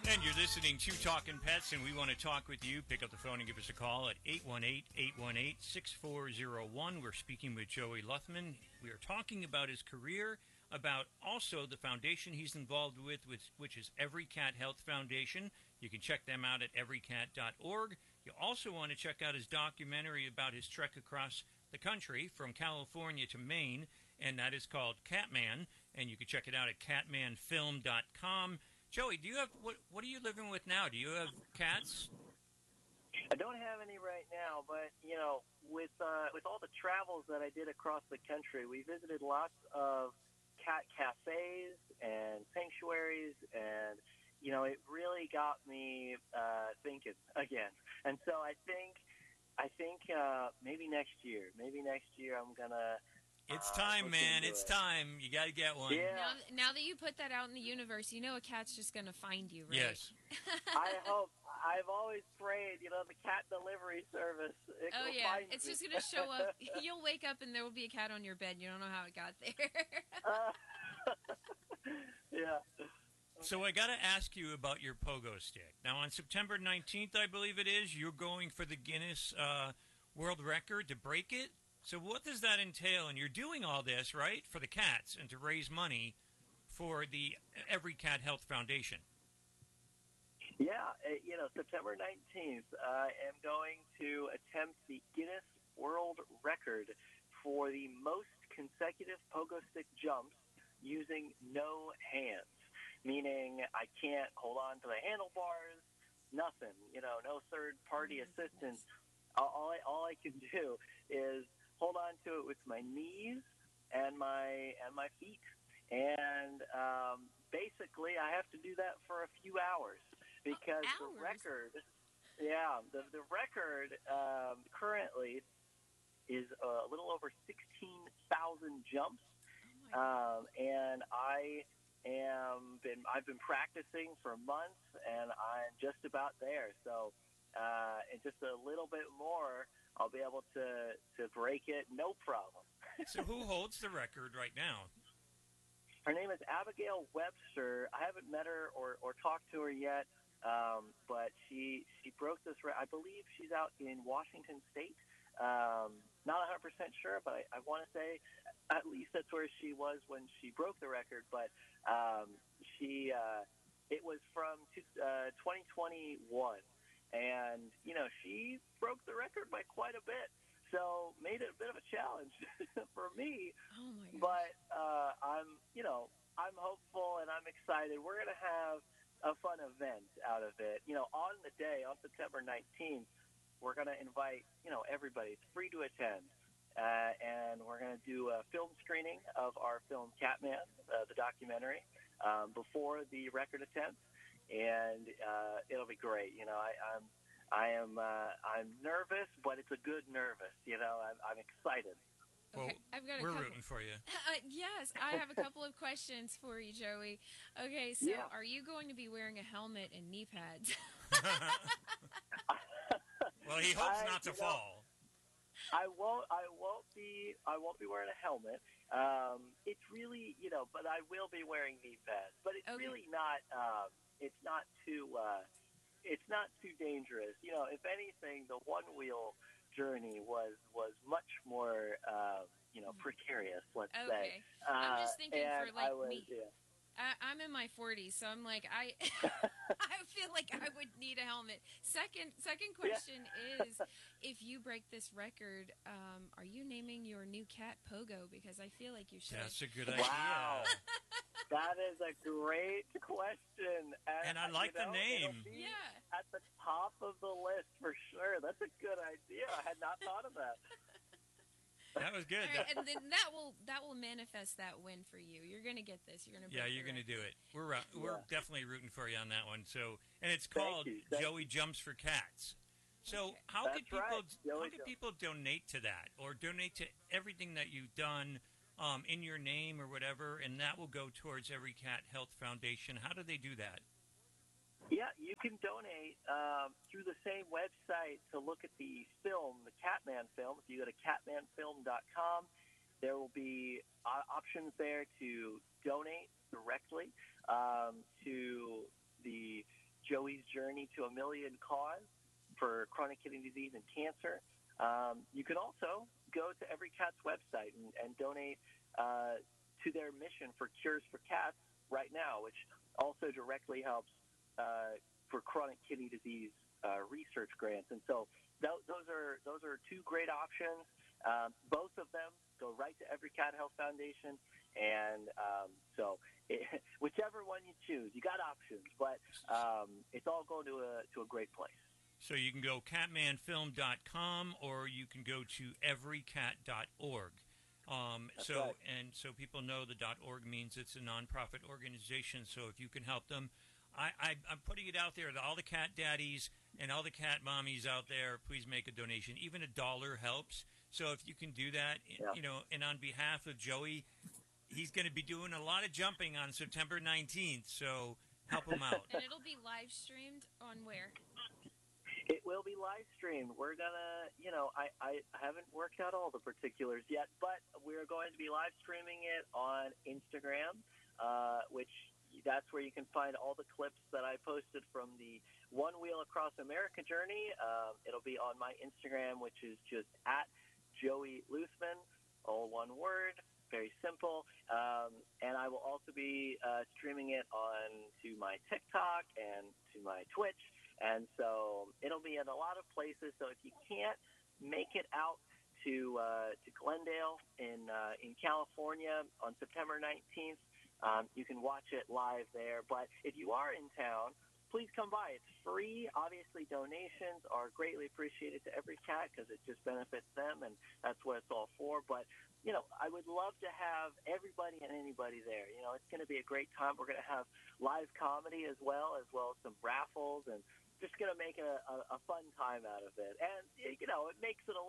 And you're listening to Talking Pets, and we want to talk with you. Pick up the phone and give us a call at 818-818-6401. We're speaking with Joey Luthman. We are talking about his career, about also the foundation he's involved with, which is Every Cat Health Foundation. You can check them out at everycat.org. You also want to check out his documentary about his trek across the country from California to Maine, and that is called Catman, and you can check it out at catmanfilm.com. Joey, do you have what are you living with now? Do you have cats? I don't have any right now, but with all the travels that I did across the country, we visited lots of cat cafes and sanctuaries, and it really got me thinking again. And so I think maybe next year I'm gonna. It's time, man. It's time. You got to get one. Yeah. Now that you put that out in the universe, a cat's just going to find you, right? Yes. I hope. I've always prayed, the cat delivery service. It's just going to show up. You'll wake up and there will be a cat on your bed. You don't know how it got there. Yeah. So I got to ask you about your pogo stick. Now, on September 19th, I believe it is, you're going for the Guinness World Record to break it. So what does that entail? And you're doing all this, right, for the cats and to raise money for the Every Cat Health Foundation. Yeah, September 19th, I am going to attempt the Guinness World Record for the most consecutive pogo stick jumps using no hands, meaning I can't hold on to the handlebars, nothing, no third-party assistance. All I can do is hold on to it with my knees and my feet, and basically I have to do that for a few hours because the record, the record currently is a little over 16,000 jumps, and I've been practicing for months, and I'm just about there. So, in just a little bit more, I'll be able to break it, no problem. So who holds the record right now? Her name is Abigail Webster. I haven't met her or talked to her yet, but she broke this record. I believe she's out in Washington State. Not 100% sure, but I want to say at least that's where she was when she broke the record. But it was from 2021. And, she broke the record by quite a bit, so made it a bit of a challenge for me. Oh, my gosh. But I'm hopeful and I'm excited. We're going to have a fun event out of it. On the day, on September 19th, we're going to invite, everybody. It's free to attend. And we're going to do a film screening of our film Catman, the documentary, before the record attempt. And it'll be great. I'm nervous, but it's a good nervous. I'm excited. Okay, well, we're rooting for you. Yes, I have a couple of questions for you, Joey. Okay, so Are you going to be wearing a helmet and knee pads? Well, he hopes not to fall. I won't be wearing a helmet. It's really, but I will be wearing knee pads. But it's really not. It's not too dangerous. If anything, the one-wheel journey was much more, precarious, let's say. I'm just thinking for me. Yeah. I'm in my 40s, so I'm like, I feel like I would need a helmet. Second question is, if you break this record, are you naming your new cat Pogo? Because I feel like you should. That's a good idea. Wow. That is a great question. And I like the name. At the top of the list for sure. That's a good idea. I had not thought of that. That was good. Right, and then that will manifest that win for you. You're going to get this. You're going to. Yeah, you're going to do it. We're definitely rooting for you on that one. So, and it's called Joey Jumps for Cats. So, how can people donate to that, or donate to everything that you've done in your name or whatever, and that will go towards Every Cat Health Foundation? How do they do that? Yeah, you can donate through the same website to look at the film, the Catman film. If you go to catmanfilm.com, there will be options there to donate directly to the Joey's Journey to a Million Cause for chronic kidney disease and cancer. You can also go to Every Cat's website and donate to their mission for Cures for Cats right now, which also directly helps for chronic kidney disease research grants. And so those are two great options. Both of them go right to Every Cat Health Foundation, and whichever one you choose, you got options, but it's all going to a great place. So you can go catmanfilm.com, or you can go to everycat.org. That's right. And so people know the .org means it's a nonprofit organization. So if you can help them, I'm putting it out there to all the cat daddies and all the cat mommies out there. Please make a donation. Even $1 helps. So if you can do that, and on behalf of Joey, he's going to be doing a lot of jumping on September 19th. So help him out. And it'll be live streamed on where? It will be live streamed. We're gonna, I haven't worked out all the particulars yet, but we're going to be live streaming it on Instagram, which that's where you can find all the clips that I posted from the One Wheel Across America journey. It'll be on my Instagram, which is just at Joey Luthman, all one word, very simple. And I will also be streaming it on to my TikTok and to my Twitch. And so it'll be in a lot of places. So if you can't make it out to Glendale in California on September 19th, you can watch it live there. But if you are in town, please come by. It's free. Obviously, donations are greatly appreciated to Every Cat because it just benefits them, and that's what it's all for. But, I would love to have everybody and anybody there. It's going to be a great time. We're going to have live comedy as well as some raffles, and just going to make it a fun time out of it. And, it makes it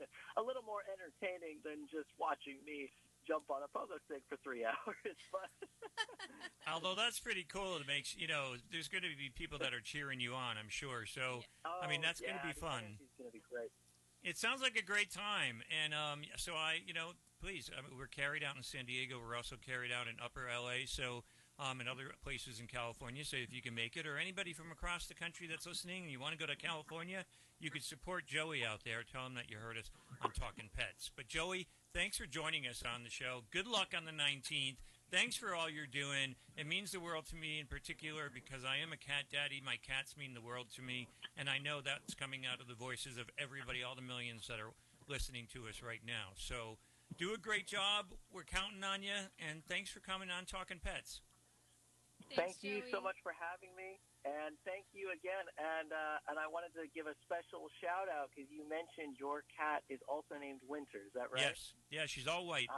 a little more entertaining than just watching me jump on a pogo stick for 3 hours. But although that's pretty cool, it makes, there's going to be people that are cheering you on, I'm sure. So, that's going to be fun. It's going to be great. It sounds like a great time. And so please, we're carried out in San Diego. We're also carried out in Upper LA. So, and other places in California. So if you can make it, or anybody from across the country that's listening and you want to go to California, you could support Joey out there. Tell him that you heard us on Talking Pets. But Joey, thanks for joining us on the show. Good luck on the 19th. Thanks for all you're doing. It means the world to me in particular because I am a cat daddy. My cats mean the world to me. And I know that's coming out of the voices of everybody, all the millions that are listening to us right now. So do a great job. We're counting on you. And thanks for coming on Talking Pets. Thanks, thank you Joey. so much for having me, and thank you again. And I wanted to give a special shout out because you mentioned your cat is also named Winter. Is that right? Yes. Yeah, she's all white.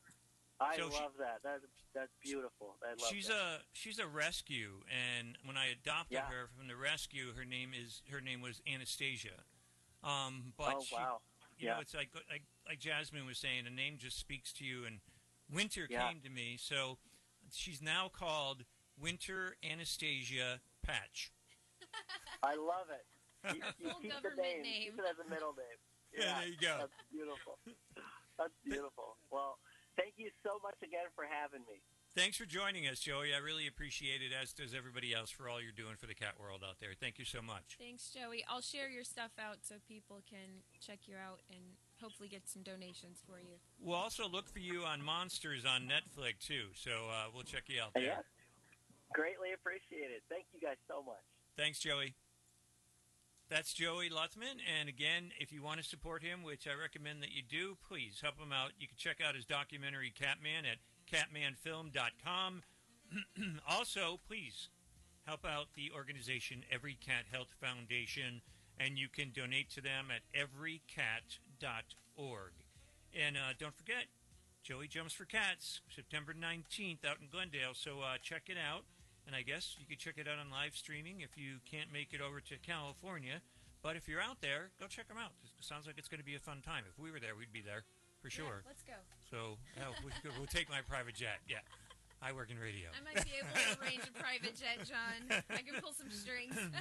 I love that. That's beautiful. I love she's a rescue, and when I adopted her from the rescue, her name was Anastasia. But wow. It's like Jasmine was saying, a name just speaks to you, and Winter came to me, so she's now called Winter Anastasia Patch. I love it. You Full keep the government name. name. Keep it as a middle name. Yeah, there you go. That's beautiful. That's beautiful. Well, thank you so much again for having me. Thanks for joining us, Joey. I really appreciate it, as does everybody else, for all you're doing for the cat world out there. Thank you so much. Thanks, Joey. I'll share your stuff out so people can check you out and hopefully get some donations for you. We'll also look for you on Monsters on Netflix, too, so we'll check you out there. Yeah. Greatly appreciated. Thank you guys so much. Thanks, Joey. That's Joey Luthman, and again, if you want to support him, which I recommend that you do, please help him out. You can check out his documentary, Catman, at catmanfilm.com. Also, please help out the organization Every Cat Health Foundation, and you can donate to them at everycat.org. And don't forget, Joey Jumps for Cats, September 19th out in Glendale, so check it out. And I guess you could check it out on live streaming if you can't make it over to California. But if you're out there, go check them out. It sounds like it's going to be a fun time. If we were there, we'd be there for sure. Yeah, let's go. So we'll take my private jet. Yeah, I work in radio. I might be able to arrange a private jet, John. I can pull some strings.